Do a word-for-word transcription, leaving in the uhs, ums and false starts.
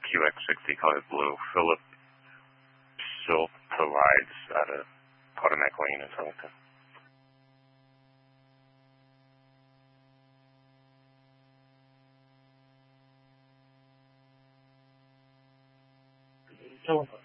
Q X sixty colored blue. Philip still provides out of Potomac Lane in Southington. So